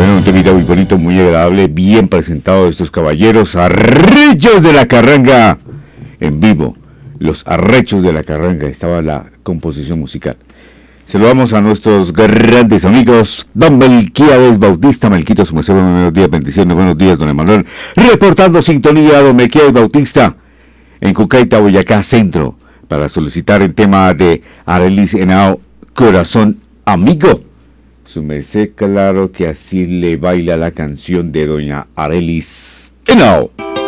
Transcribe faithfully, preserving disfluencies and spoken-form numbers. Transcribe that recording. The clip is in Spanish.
Bueno, un temita muy bonito, muy agradable, bien presentado de estos caballeros arrechos de la carranga en vivo. Los arrechos de la carranga, estaba la composición musical. Saludamos a nuestros grandes amigos, don Melquiades Bautista. Melquito, su merced, buenos días, bendiciones, buenos días, don Emanuel. Reportando sintonía, don Melquiades Bautista, en Cucaita, Boyacá Centro, para solicitar el tema de Arelis Henao, Corazón Amigo. Su merced, claro que así le baila la canción de doña Arelis Henao.